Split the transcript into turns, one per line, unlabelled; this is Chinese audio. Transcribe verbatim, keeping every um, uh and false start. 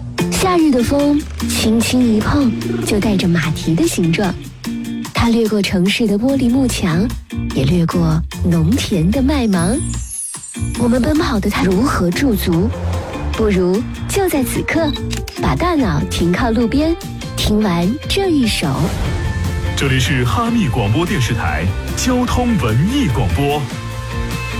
夏日的风轻轻一碰，就带着马蹄的形状。它掠过城市的玻璃幕墙，也掠过农田的麦芒。我们奔跑的它如何驻足？不如就在此刻，把大脑停靠路边，听完这一首。
这里是哈密广播电视台交通文艺广播。